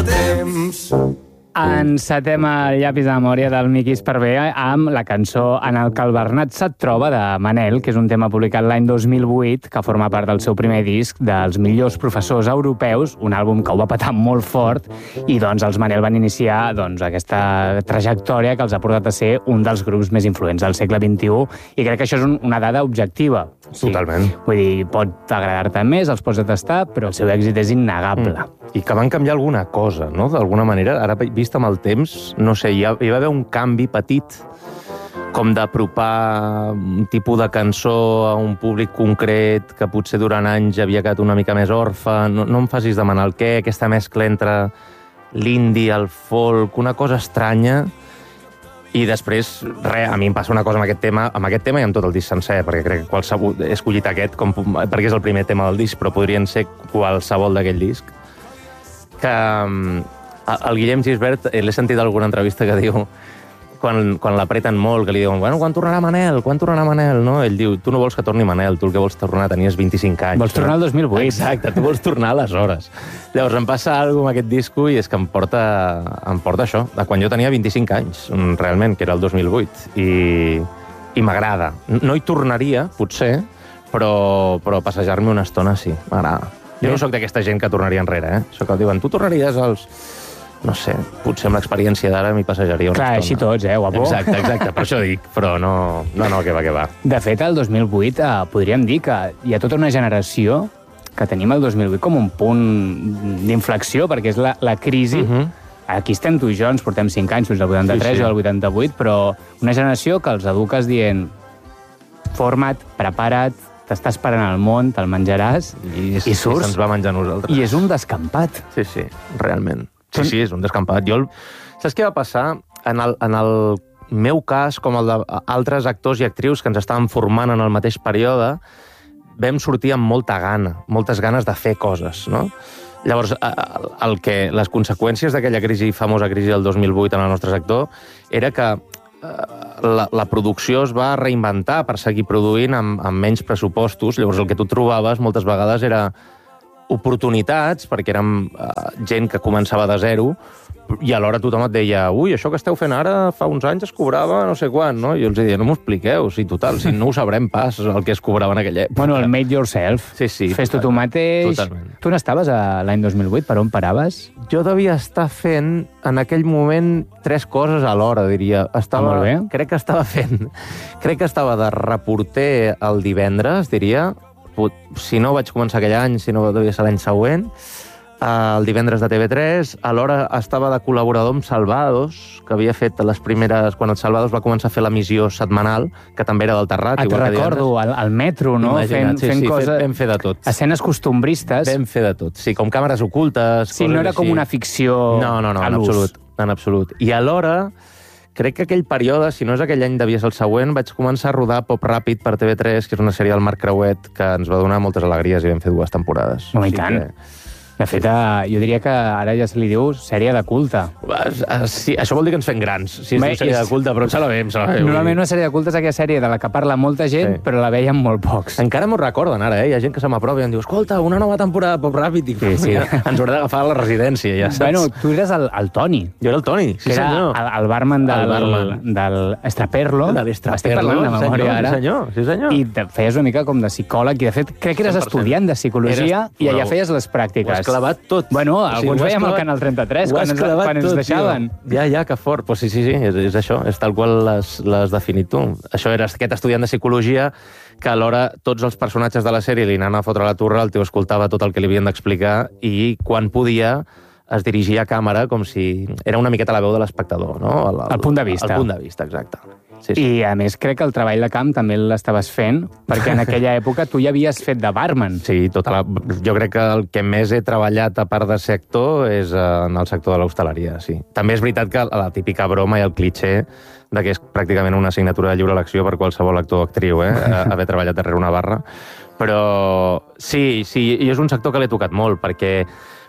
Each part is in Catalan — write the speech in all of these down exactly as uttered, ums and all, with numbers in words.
Temps. Encetem el llapis de memòria del Miqui Esparvé amb la cançó En el que el Bernat se't troba de Manel, que és un tema publicat l'any dos mil vuit, que forma part del seu primer disc dels millors professors europeus, un àlbum que ho va petar molt fort, i doncs els Manel van iniciar doncs, aquesta trajectòria que els ha portat a ser un dels grups més influents del segle vint-i-u, i crec que això és un, una dada objectiva. Sí. Totalment. Vull dir, pot agradar-te més, els pots detestar, però el seu èxit és innegable. Mm. I que van canviar alguna cosa, no?, d'alguna manera. Ara, vist amb el temps, no sé, hi, ha, hi va haver un canvi petit, com d'apropar un tipus de cançó a un públic concret que potser durant anys havia quedat una mica més orfe. No, no em facis demanar el què, aquesta mescla entre l'indie, el folk, una cosa estranya. I després, res, a mi em passa una cosa amb aquest tema, amb aquest tema i amb tot el disc sencer, perquè crec que qualsevol he escollit aquest com, perquè és el primer tema del disc, però podrien ser qualsevol d'aquell disc. Que el Guillem Gisbert, l'he sentit alguna entrevista que diu, quan, quan l'apreten molt, que li diuen, bueno, quan tornarà Manel? Quan tornarà Manel? No? Ell diu, tu no vols que torni Manel, tu el que vols tornar tenies vint-i-cinc anys. Vols tornar al dos mil vuit. Exacte, tu vols tornar aleshores. Llavors em passa alguna cosa amb aquest disco i és que em porta, em porta això, de quan jo tenia vint-i-cinc anys, realment, que era el dos mil vuit. I, i m'agrada. No hi tornaria, potser, però, però passejar-me una estona sí, m'agrada. Jo no sóc d'aquesta gent que tornaria enrere, eh? Això que diuen, tu tornaries als... No sé, potser amb l'experiència d'ara m'hi passejaria una Clar, estona. així tots, eh, guapo? Exacte, exacte, per això dic, però no, no, no, que va, que va. De fet, el dos mil vuit eh, podríem dir que hi ha tota una generació que tenim el dos mil vuit com un punt d'inflexió, perquè és la, la crisi. Uh-huh. Aquí estem tu i jo, ens portem cinc anys, tu ets del vuitanta-tres, sí, sí. Jo del vuitanta-vuit, però una generació que els eduques dient forma't, prepara't, t'està esperant al món, te'l menjaràs, i, i surts. I se'ns va menjar a nosaltres. I és un descampat. Sí, sí, realment. Sí, sí, és un descampat. Jo, saps què va passar? En el, en el meu cas, com el d'altres actors i actrius que ens estaven formant en el mateix període, vam sortir amb molta gana, moltes ganes de fer coses, no? Llavors, el que, les conseqüències d'aquella crisi, famosa crisi del dos mil vuit en el nostre sector, era que la, la producció es va reinventar per seguir produint amb, amb menys pressupostos. Llavors, el que tu trobaves moltes vegades era oportunitats, perquè érem uh, gent que començava de zero, i alhora tothom et deia, ui, això que esteu fent ara fa uns anys es cobrava no sé quan, no? I jo els deia, no m'ho expliqueu, si total, si no ho sabrem pas el que es cobrava en aquella època. Bueno, el made yourself. Sí, sí. Fes-t'ho tu mateix. Totalment. Tu n'estaves l'any dos mil vuit? Per on paraves? Jo devia estar fent, en aquell moment, tres coses alhora, diria. Estava, ah, molt bé. Crec que estava fent... Crec que estava de reporter el divendres, diria. Si no vaig començar aquell any, si no devia ser l'any següent, el divendres de T V tres, alhora estava de col·laborador amb Salvados, que havia fet les primeres... Quan el Salvados va començar a fer l'emissió setmanal, que també era del Terrat. Et recordo, al, al metro, no? Imagina't, fent, sí, fent sí, coses... Vam fer de tot. Escenes costumbristes. Vam fer de tot, sí, com càmeres ocultes... Sí, no era com una ficció no, no, no, a en l'ús. absolut, en absolut. I alhora... Crec que aquell període, si no és aquell any, devia ser el següent, vaig començar a rodar Pop Ràpid per T V tres, que és una sèrie del Marc Creuet que ens va donar moltes alegries i vam fer dues temporades. No, i tant. Que... De fet, jo diria que ara ja se li diu sèrie de culte. Sí, això vol dir que ens fem grans, si es diu sèrie de culte, però se la veiem, se la veiem. Normalment una sèrie de culte és aquella sèrie de la que parla molta gent, sí, però la veiem molt pocs. Encara m'ho recorden ara, eh? Hi ha gent que se m'aprova i em diu, escolta, una nova temporada de Pop Ràpid. I sí, sí. Ens haurà d'agafar a la residència, ja saps? Bueno, tu eres el, el Toni. Jo era el Toni, sí, que senyor. Era el, el barman del, el barman. del Estraperlo. De l'Estraperlo, de memòria, sí, senyor, sí, senyor. I te feies una mica com de psicòleg, i de fet crec que eres estudiant de psicologia eres... i allà feies les pràctiques. Ho has clavat tot. Bueno, o sigui, alguns veiem al Canal trenta-tres quan, ens, quan ens tot, deixaven. Tio. Ja, ja, que fort. Pues sí, sí, sí, és, és això, és tal qual l'has definit tu. Això era aquest estudiant de psicologia que alhora tots els personatges de la sèrie li anaven a fotre la turra, el tio escoltava tot el que li havien d'explicar i quan podia es dirigia a càmera com si... Era una miqueta la veu de l'espectador, no? El, el, el punt de vista. El punt de vista, exacte. Sí, sí. I, a més, crec que el treball de camp també l'estaves fent, perquè en aquella època tu ja havies fet de barman. Sí, tota la... jo crec que el que més he treballat a part de ser actor és en el sector de l'hostaleria, sí. També és veritat que la típica broma i el cliché de que és pràcticament una assignatura de lliure elecció per qualsevol actor o actriu, eh? Haver treballat darrere una barra. Però sí, sí, i és un sector que l'he tocat molt, perquè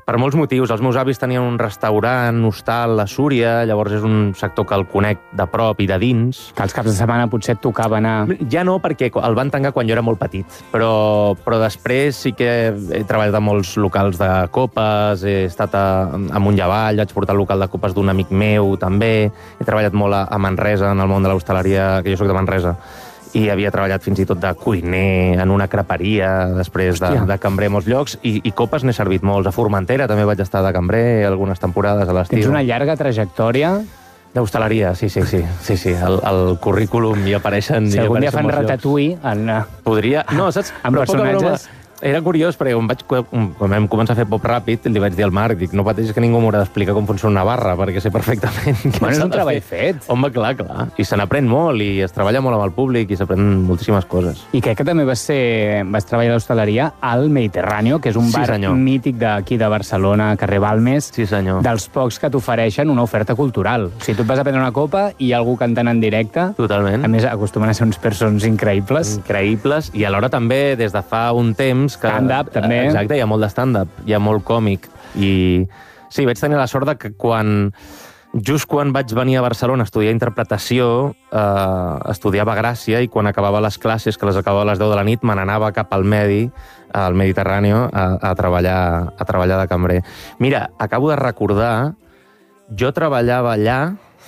Per molts motius. Els meus avis tenien un restaurant, hostal a Súria, llavors és un sector que el conec de prop i de dins. Que els caps de setmana potser et tocava anar... Ja no, perquè el van tancar quan jo era molt petit, però, però després sí que he treballat a molts locals de copes, he estat a, a Montllavall, vaig portar el local de copes d'un amic meu, també. He treballat molt a, a Manresa, en el món de l'hostaleria, que jo soc de Manresa, i havia treballat fins i tot de cuiner, en una creperia, després de, de cambrer a molts llocs, i, i copes n'he servit molts. A Formentera també vaig estar de cambrer algunes temporades a l'estiu. Tens una llarga trajectòria... D'hostaleria, sí, sí, sí. sí, sí. El, el currículum hi apareixen... Si algun dia fan llocs. Ratatouille... En... Podria... No, saps? Amb personatges... Era curiós, perquè quan, vaig, quan vam començar a fer pop ràpid, li vaig dir al Marc, dic, no pateixis que ningú m'haurà d'explicar com funciona una barra, perquè sé perfectament... Bueno, és un treball fet. Home, clar, clar. I se n'aprèn molt, i es treballa molt amb el públic, i s'aprèn moltíssimes coses. I crec que també vas, ser, vas treballar a l'hostaleria al Mediterráneo, que és un bar sí, mític d'aquí de Barcelona, carrer Balmes, sí, senyor. Dels pocs que t'ofereixen una oferta cultural. O sigui, tu et vas a prendre una copa i hi ha algú cantant en directe. Totalment. A més, acostumen a ser uns persons increïbles. Increïbles, i alhora també, des de fa un temps... que stand-up, també. Exacte, hi ha molt de stand-up, hi ha molt còmic. I sí, vaig tenir la sort de que quan... Just quan vaig venir a Barcelona a estudiar interpretació, eh, estudiava a Gràcia, i quan acabava les classes, que les acabava a les deu de la nit, me n'anava cap al Medi, al Mediterráneo, a, a, treballar, a treballar de cambrer. Mira, acabo de recordar, jo treballava allà,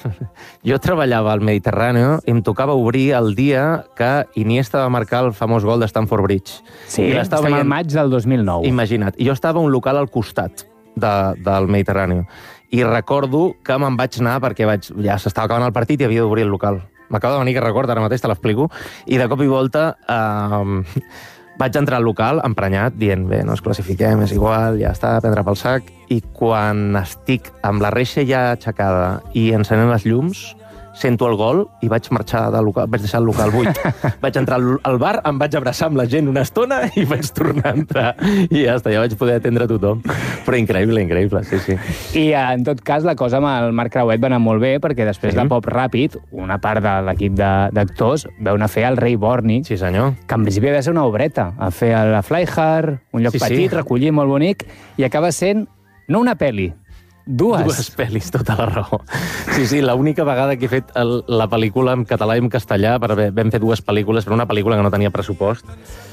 jo treballava al Mediterráneo i em tocava obrir el dia que Iniesta va marcar el famós gol de Stamford Bridge. Sí, estem veient... al maig del dos mil nou. Imagina't. Jo estava a un local al costat de, del Mediterráneo. I recordo que me'n vaig anar perquè vaig, ja s'estava acabant el partit i havia d'obrir el local. M'acaba de venir que record, ara mateix te l'explico. I de cop i volta... Eh, vaig entrar al local emprenyat, dient, bé, no ens classifiquem, és igual, ja està, prendre pel sac, i quan estic amb la reixa ja aixecada i encenent les llums, sento el gol i vaig marxar del local, vaig deixar el local buit. Vaig entrar al bar, em vaig abraçar amb la gent una estona i vaig tornar a entrar. I ja està, ja vaig poder atendre tothom. Però increïble, increïble, sí, sí. I en tot cas, la cosa amb el Marc Creuet va anar molt bé, perquè després sí. de Pop Ràpid, una part de l'equip d'actors veu anar a fer el Rei Borni, sí, senyor. Que en principi havia de ser una obreta, a fer a la Flyhard, un lloc sí, petit, sí. recollir, molt bonic, i acaba sent, no una pel·li, Dues. Dues pel·lis, tota la raó. Sí, sí, l'única vegada que he fet el, la pel·lícula en català i en castellà, perquè vam fer dues pel·lícules, però una pel·lícula que no tenia pressupost,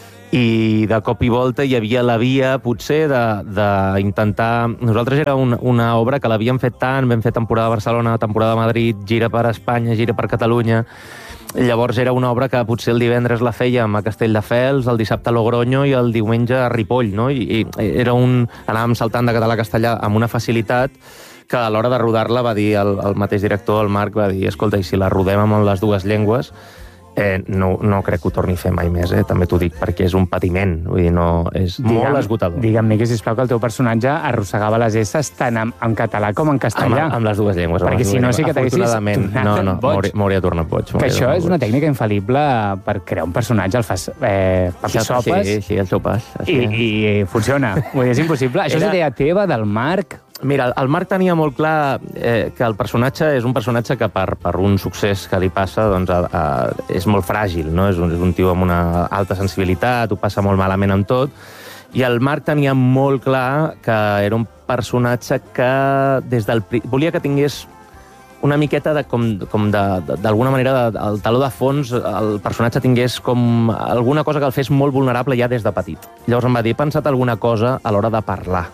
i de cop i volta hi havia la via, potser, d'intentar... Nosaltres era una, una obra que l'havíem fet tant, vam fer temporada a Barcelona, temporada a Madrid, gira per Espanya, gira per Catalunya... Llavors era una obra que potser el divendres la fèiem a Castelldefels, el dissabte a Logroño i el diumenge a Ripoll, no? I, i era un... Anàvem saltant de català a castellà amb una facilitat que a l'hora de rodar-la va dir el, el mateix director, el Marc, va dir, escolta, i si la rodem amb les dues llengües, eh, no, no crec que ho torni a fer mai més, eh? També t'ho dic, perquè és un patiment, vull dir, no, és digue'm, molt esgotador. Digue'm, Miqui, sisplau, que el teu personatge arrossegava les esses tant en, en català com en castellà. Amb, amb les dues llengües. Perquè si no sí que t'haguessis tornat no, no, boig. M'hauria tornat boig. Que això és una tècnica infal·lible per crear un personatge, el fas eh, paper sopes... Sí, sí, el seu pas. I, i, i funciona. Vull dir, és impossible. Això Era... és idea teva, del Marc... Mira, el Marc tenia molt clar eh, que el personatge és un personatge que per, per un succés que li passa doncs, a, a, és molt fràgil, no? És un, és un tio amb una alta sensibilitat, ho passa molt malament amb tot, i el Marc tenia molt clar que era un personatge que des del... volia que tingués una miqueta de, com, com d'alguna manera, de, el taló de fons, el personatge tingués com alguna cosa que el fes molt vulnerable ja des de petit. Llavors em va dir, he pensat alguna cosa a l'hora de parlar.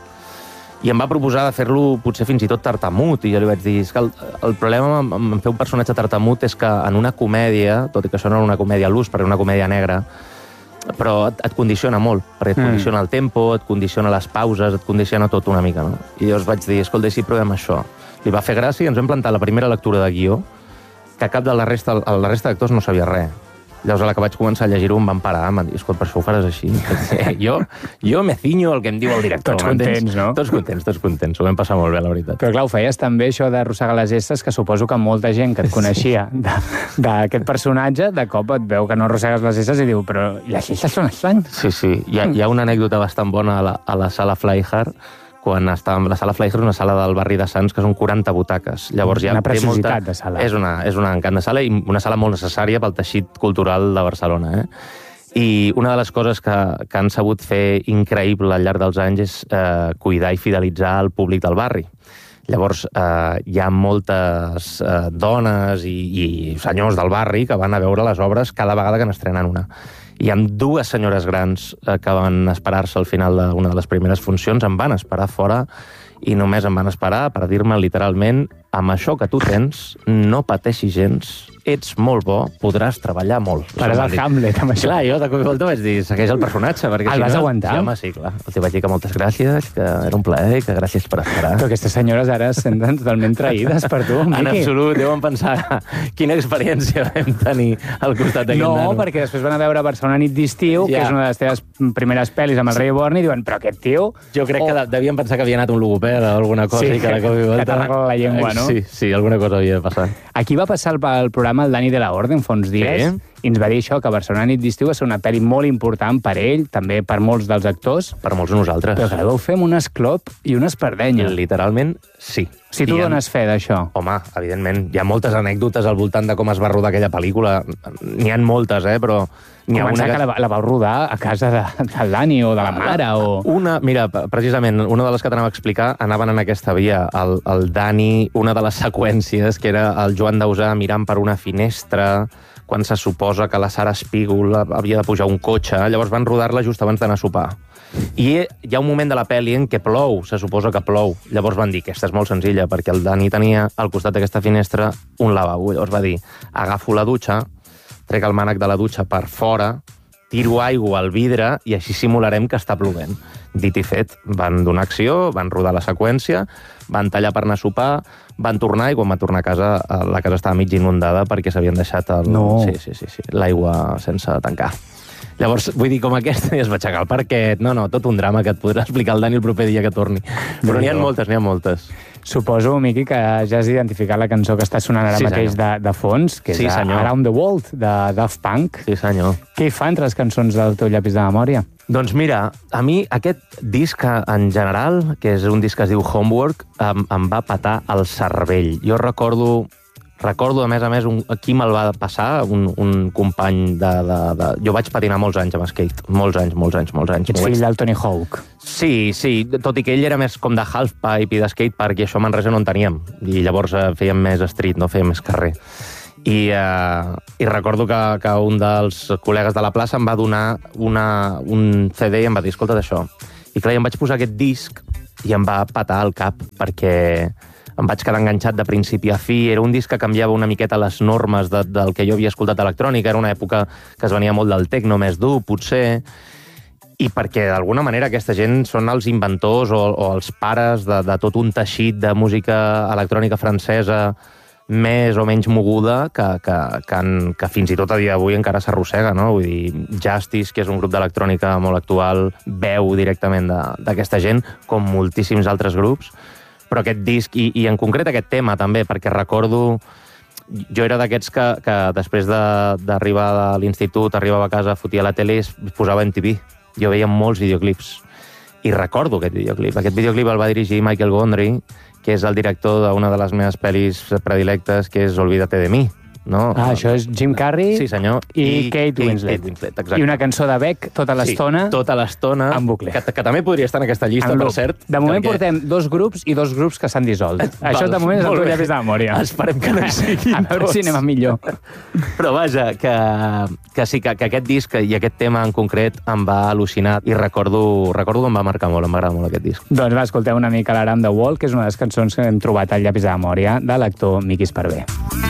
I em va proposar de fer-lo potser fins i tot tartamut, i jo li vaig dir, és que el, el problema amb, amb fer un personatge tartamut és que en una comèdia, tot i que això no era una comèdia a l'ús, perquè era una comèdia negra, però et, et condiciona molt, perquè et mm. condiciona el tempo, et condiciona les pauses, et condiciona tot una mica, no? I llavors vaig dir, escolta, si provem això. Li va fer gràcia i ens vam plantar la primera lectura de guió, que cap de la resta, la resta d'actors no sabia res. Llavors, a la que vaig començar a llegir-ho, em van parar, em van dir, escolta, per això ho faràs així. jo, jo me ciño el que em diu el director. Tots contents, no? Tots contents, tots contents. Ho vam passar molt bé, la veritat. Però clar, ho feies també, això d'arrossegar les esses, que suposo que molta gent que et coneixia d'aquest personatge, de cop et veu que no arrossegues les esses i diu, però les esses són estrany. Sí, sí. Hi ha, hi ha una anècdota bastant bona a la, a la sala Flyhard, quan estàvem... La sala Flyhard és una sala del barri de Sants, que són quaranta butaques. Llavors, ja una preciositat molta... de sala. És una, és una encant de sala i una sala molt necessària pel teixit cultural de Barcelona, eh? I una de les coses que, que han sabut fer increïble al llarg dels anys és eh, cuidar i fidelitzar el públic del barri. Llavors, eh, hi ha moltes eh, dones i, i senyors del barri que van a veure les obres cada vegada que n'estrenen una. Hi ha dues senyores grans eh, que van esperar-se al final d'una de les primeres funcions, em van esperar fora i només em van esperar per dir-me literalment: amb això que tu tens, no pateixis gens, ets molt bo, podràs treballar molt. Faràs el Hamlet, amb això. Clar, jo de cop i volta vaig dir, segueix el personatge. Perquè el si vas no... aguantar? Sí, home, sí, clar. Els vaig dir que moltes gràcies, que era un plaer, que gràcies per esperar. Però aquestes senyores ara es senten totalment traïdes per tu, Miqui. En absolut, deuen pensar quina experiència vam tenir al costat d'aquest no, nano. No, perquè després van a veure Barcelona nit d'estiu, ja. que és una de les teves primeres pel·lis amb el Rei Born, i diuen, però aquest tio... Jo crec oh. que devien pensar que havia anat un logopeda o alguna cosa, sí, i que de cop i volta... que t'arregla la llengua, no? Sí, sí, alguna cosa havia de passar. Aquí va passar el, el programa el Dani de la Orden fa uns dies, sí. I ens va dir això, que Barcelona nit d'estiu va ser una pel·li molt important per ell, també per molts dels actors. Per molts de nosaltres. Però que la vau fer amb un esclop i una espardenya. Literalment, sí. Si tu ha... dones fe d'això. Home, evidentment, hi ha moltes anècdotes al voltant de com es va rodar aquella pel·lícula. N'hi ha moltes, eh, però... Començar que la, la vau rodar a casa de, del Dani o de la mare o... Una, mira, precisament, una de les que t'anava a explicar anaven en aquesta via. El, el Dani, una de les seqüències, que era el Joan Dausà mirant per una finestra quan se suposa que la Sara Espígol havia de pujar un cotxe, llavors van rodar-la just abans d'anar a sopar. I hi ha un moment de la pel·li en què plou, se suposa que plou. Llavors van dir que aquesta és molt senzilla, perquè el Dani tenia al costat d'aquesta finestra un lavabo. Llavors va dir, agafo la dutxa, trec el mànec de la dutxa per fora, tiro aigua al vidre i així simularem que està plovent. Dit i fet, van donar acció, van rodar la seqüència, van tallar per anar a sopar, van tornar i quan van tornar a casa, la casa estava mig inundada perquè s'havien deixat el... No. Sí, sí, sí, sí, l'aigua sense tancar. Llavors, vull dir, com aquesta, i es va aixecar el parquet. No, no, tot un drama que et podrà explicar el Dani el proper dia que torni. Però n'hi ha moltes, n'hi ha moltes. Suposo, Miqui, que ja has identificat la cançó que està sonant ara sí, mateix de, de fons, que és sí, Around the World, de Daft Punk. Sí, senyor. Què hi fa entre les cançons del teu llapis de memòria? Doncs mira, a mi aquest disc en general, que és un disc que es diu Homework, em, em va patar el cervell. Jo recordo... Recordo, a més a més, un, qui me'l va passar, un, un company de, de, de... Jo vaig patinar molts anys amb skate, molts anys, molts anys, molts anys. Ets fill del Tony Hawk. Sí, sí, tot i que ell era més com de halfpipe i de skatepark, i això a Manresa no en teníem. I llavors eh, fèiem més street, no fèiem més carrer. I, eh, i recordo que, que un dels col·legues de la plaça em va donar una, un C D i em va dir, escolta d'això. I clar, em vaig posar aquest disc i em va patar el cap, perquè... em vaig quedar enganxat de principi a fi. Era un disc que canviava una miqueta les normes de, del que jo havia escoltat electrònica. Era una època que es venia molt del techno més dur, potser, i perquè d'alguna manera aquesta gent són els inventors o, o els pares de, de tot un teixit de música electrònica francesa més o menys moguda que, que, que, en, que fins i tot a dia d'avui encara s'arrossega, no? Vull dir, Justice, que és un grup d'electrònica molt actual, veu directament d'aquesta gent, com moltíssims altres grups. Però aquest disc, i, i en concret aquest tema també, perquè recordo... Jo era d'aquests que, que després d'arribar de, a l'institut, arribava a casa, fotia la tele i es posava M T V. Jo veia molts videoclips. I recordo aquest videoclip. Aquest videoclip el va dirigir Michael Gondry, que és el director d'una de les meves pel·lis predilectes, que és Olvídate de mi. No? Ah, això és Jim Carrey, sí, senyor. I, I Kate Winslet. Kate Winslet, exacte. I una cançó de Beck tota l'estona. Sí, tota l'estona. En bucle. Que, que també podria estar en aquesta llista, en per cert. De moment perquè... portem dos grups i dos grups que s'han dissolt. Val, això de moment és el teu llapis de memòria. Esperem que no hi siguin a veure tots. Si anem a millor. Però vaja, que, que sí, que, que aquest disc i aquest tema en concret em va al·lucinar i recordo, recordo que em va marcar molt, em va agradar molt aquest disc. Doncs va, escoltem una mica l'Aram de Wall, que és una de les cançons que hem trobat al llapis de memòria de l'actor Miqui Esparvé.